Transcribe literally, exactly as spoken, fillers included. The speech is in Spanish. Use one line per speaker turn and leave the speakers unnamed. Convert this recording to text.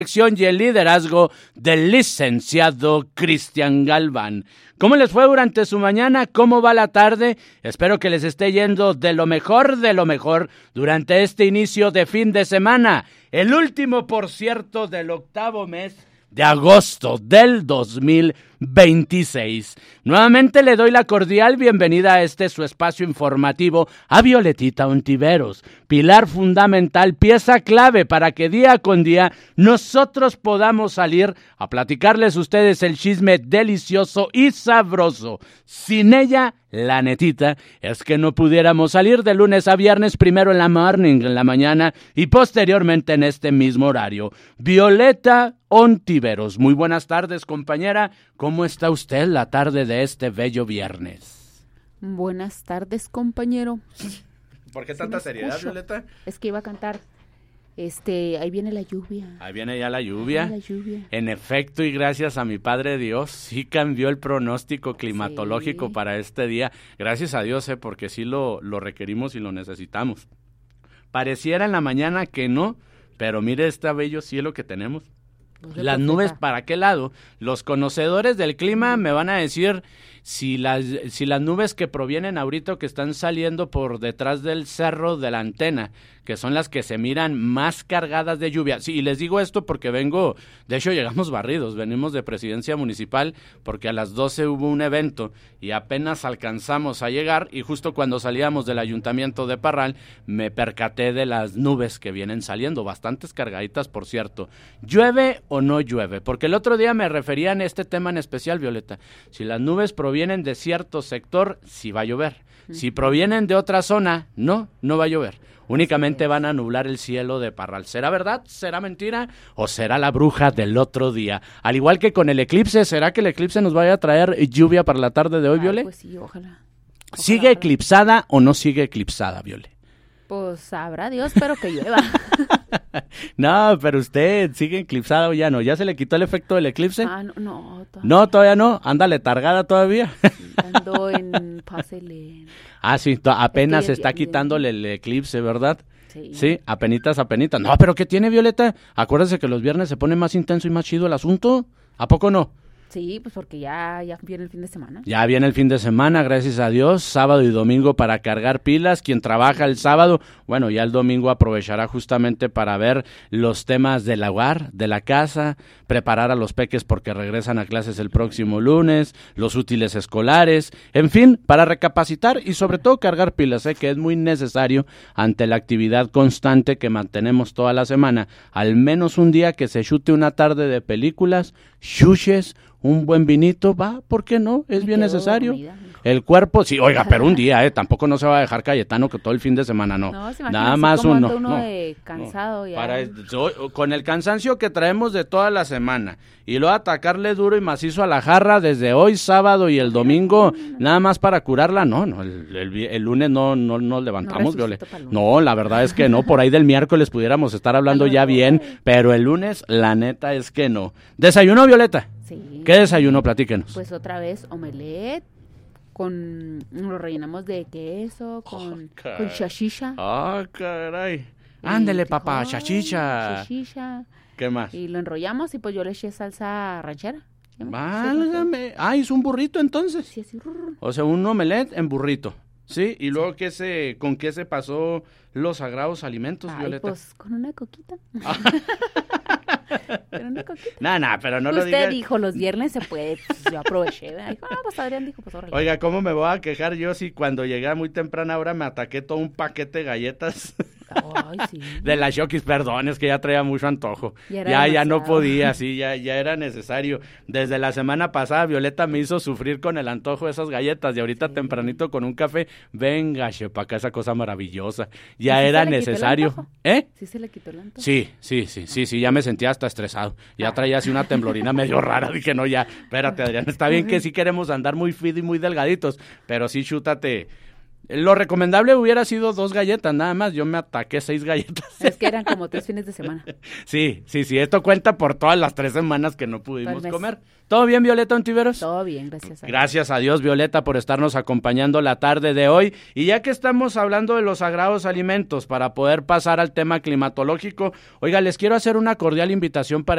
Y el liderazgo del licenciado Cristian Galván. ¿Cómo les fue durante su mañana? ¿Cómo va la tarde? Espero que les esté yendo de lo mejor, de lo mejor durante este inicio de fin de semana. El último, por cierto, del octavo mes de agosto del dos mil veintiséis. Nuevamente le doy la cordial bienvenida a este su espacio informativo a Violetita Ontiveros, pilar fundamental, pieza clave para que día con día nosotros podamos salir a platicarles a ustedes el chisme delicioso y sabroso. Sin ella, la netita, es que no pudiéramos salir de lunes a viernes, primero en la morning, en la mañana, y posteriormente en este mismo horario. Violeta Ontiveros, muy buenas tardes, compañera. ¿Cómo está usted la tarde de este bello viernes?
Buenas tardes, compañero.
¿Por qué tanta seriedad, Violeta?
Es que iba a cantar. Este, ahí viene la lluvia.
Ahí viene ya la lluvia.
Ahí viene la lluvia.
En efecto, y gracias a mi Padre Dios, sí cambió el pronóstico climatológico sí. para este día. Gracias a Dios, eh, porque sí lo, lo requerimos y lo necesitamos. Pareciera en la mañana que no, pero mire este bello cielo que tenemos. Las nubes, ¿para qué lado? Los conocedores del clima me van a decir si las, si las nubes que provienen ahorita o que están saliendo por detrás del cerro de la antena, que son las que se miran más cargadas de lluvia. Sí, y les digo esto porque vengo, de hecho llegamos barridos, venimos de Presidencia Municipal porque a las doce hubo un evento y apenas alcanzamos a llegar y justo cuando salíamos del Ayuntamiento de Parral me percaté de las nubes que vienen saliendo, bastantes cargaditas por cierto. ¿Llueve o no llueve? Porque el otro día me refería en este tema en especial, Violeta, si las nubes provienen de cierto sector, sí va a llover. Si provienen de otra zona, no, no va a llover. Únicamente van a nublar el cielo de Parral. ¿Será verdad? ¿Será mentira? ¿O será la bruja del otro día? Al igual que con el eclipse, ¿será que el eclipse nos vaya a traer lluvia para la tarde de hoy, Viole?
Pues sí, ojalá. ojalá
¿Sigue
ojalá.
eclipsada o no sigue eclipsada, Viole?
Pues sabrá Dios, pero que llueva.
No, pero usted sigue eclipsada o ya no. ¿Ya se le quitó el efecto del eclipse?
Ah, no, no. Todavía.
No, todavía no. Anda letargada todavía.
Sí, ando en pase lento.
Ah, sí, to- apenas se está
bien,
quitándole el eclipse, ¿verdad?
Sí.
Sí, apenitas, apenitas. No, pero ¿qué tiene, Violeta? Acuérdese que los viernes se pone más intenso y más chido el asunto. ¿A poco no?
Sí, pues porque ya, ya viene el fin de semana.
Ya viene el fin de semana, gracias a Dios, sábado y domingo para cargar pilas. Quien trabaja el sábado, bueno, ya el domingo aprovechará justamente para ver los temas del hogar, de la casa, preparar a los peques porque regresan a clases el próximo lunes, los útiles escolares, en fin, para recapacitar y sobre todo cargar pilas, ¿eh? Que es muy necesario ante la actividad constante que mantenemos toda la semana. Al menos un día que se chute una tarde de películas, chuches, un buen vinito, va, ¿por qué no? Es
Me
bien
quedo
necesario.
dormida,
El cuerpo, sí, oiga, pero un día, ¿eh? Tampoco no se va a dejar Cayetano que todo el fin de semana, no.
No, se
Nada más uno.
uno
no,
de cansado
no.
ya.
Para, so, con el cansancio que traemos de toda la semana y luego atacarle duro y macizo a la jarra desde hoy, sábado y el domingo, nada más para curarla, no, no, el, el, el lunes no, no nos levantamos,
no,
Viole. No, la verdad es que no, por ahí del miércoles pudiéramos estar hablando ya bien, pero el lunes, la neta es que no. ¿Desayuno, Violeta?
Sí.
¿Qué desayuno? Platíquenos.
Pues otra vez omelette, con lo rellenamos de queso, con,
Oh,
con chachicha.
Ah, caray. Ándele, papá, chachicha.
Chachicha.
¿Qué más?
Y lo enrollamos y pues yo le eché salsa ranchera.
Válgame. Ah, hizo un burrito entonces.
Sí, así. rrr.
O sea, un omelette en burrito. Sí, y luego ¿qué se, ¿con qué se pasó los sagrados alimentos,
Ay,
Violeta?
pues con una coquita. Con una coquita.
No, no, pero no lo
Usted
diga.
dijo, los viernes se puede, pues yo aproveché. ¿verdad? Dijo, ah, pues Adrián dijo, pues órale.
Oiga, ¿cómo me voy a quejar yo si cuando llegué a muy temprana hora me ataqué todo un paquete de galletas?
Ay, sí.
De las Shokis, perdón, es que ya traía mucho antojo.
Ya
Ya,
era
ya, no
demasiado.
podía, sí, ya, ya era necesario. Desde la semana pasada, Violeta me hizo sufrir con el antojo de esas galletas y ahorita
Sí.
tempranito con un café, venga, para acá esa cosa maravillosa. Ya
¿Y sí
era
se le quitó el
necesario.
antojo?
¿Eh?
¿Sí se le quitó el antojo?
Sí, sí, sí, sí, sí, ya me sentía hasta estresado. Ya traía así una temblorina medio rara. Dije, no, ya, espérate, Adrián, está bien que sí queremos andar muy fit y muy delgaditos, pero sí, chútate Lo recomendable hubiera sido dos galletas, nada más. Yo me ataqué seis galletas.
Es que eran como tres fines de semana.
Sí, sí, sí. Esto cuenta por todas las tres semanas que no pudimos comer. ¿Todo bien, Violeta Ontiveros?
Todo bien, gracias a Dios.
Gracias a Dios, Violeta, por estarnos acompañando la tarde de hoy. Y ya que estamos hablando de los sagrados alimentos, para poder pasar al tema climatológico, oiga, les quiero hacer una cordial invitación para